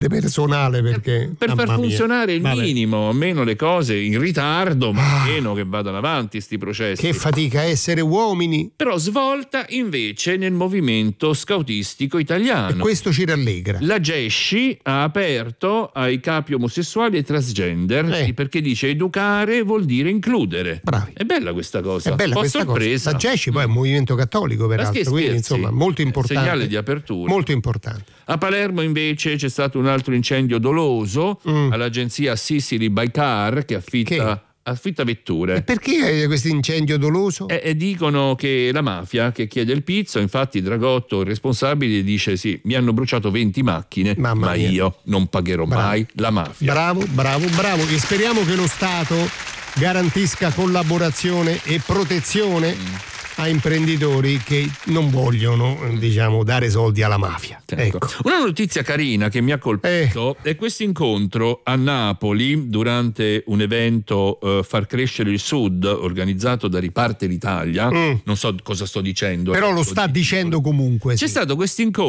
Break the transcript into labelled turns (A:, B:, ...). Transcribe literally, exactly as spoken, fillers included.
A: personale, perché
B: per, per far
A: mia.
B: funzionare il
A: Vabbè.
B: minimo, meno le cose in ritardo, ma
A: Ah.
B: meno che vadano avanti sti processi.
A: Che fatica essere uomini.
B: Però svolta invece nel movimento scautistico italiano.
A: E questo ci rallegra.
B: La Gesci ha aperto ai capi omosessuali e transgender
A: Eh.
B: perché dice educare vuol dire includere.
A: Bravi.
B: È bella questa cosa.
A: È bella
B: Un po'
A: questa
B: sorpresa.
A: cosa. La Gesci poi è un movimento cattolico,
B: Ma
A: peraltro,
B: che
A: quindi
B: scherzi?
A: insomma molto importante.
B: Segnale di apertura.
A: Molto importante.
B: A Palermo invece c'è stato un altro incendio doloso
A: Mm.
B: all'agenzia Sicily by Car che affitta,
A: Che?
B: affitta vetture.
A: E perché questo incendio doloso?
B: E, e dicono che la mafia che chiede il pizzo, infatti Dragotto, il responsabile, dice sì, mi hanno bruciato venti macchine,
A: Mamma
B: ma
A: mia.
B: io non pagherò
A: Bravo.
B: mai la mafia.
A: Bravo, bravo, bravo. E speriamo che lo Stato garantisca collaborazione e protezione
B: Mm.
A: a imprenditori che non vogliono, diciamo, dare soldi alla mafia.
B: Ecco.
A: Ecco.
B: Una notizia carina che mi ha colpito è questo incontro a Napoli durante un evento eh, Far Crescere il Sud organizzato da Riparte l'Italia.
A: Mm.
B: Non so cosa sto dicendo.
A: Però lo
B: Sto
A: sta
B: di-
A: dicendo comunque.
B: C'è
A: sì.
B: stato questo incontro